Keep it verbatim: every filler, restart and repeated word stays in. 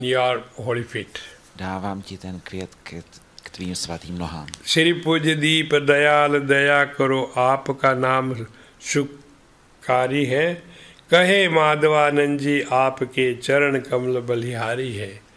your holy feet. Dávám ti ten květ k, k tvým svatým nohám. Shri पूज्य दीप दयाल दया करो आपका नाम सुखकारी है, कहे माधवानंद जी आपके चरण कमल बलिहारी है।